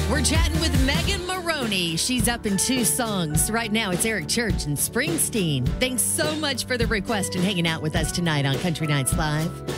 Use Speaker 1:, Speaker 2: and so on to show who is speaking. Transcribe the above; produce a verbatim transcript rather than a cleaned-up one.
Speaker 1: We're chatting with Megan Maroney. She's up in two songs. Right now, it's Eric Church and Springsteen. Thanks so much for the request and hanging out with us tonight on Country Nights Live.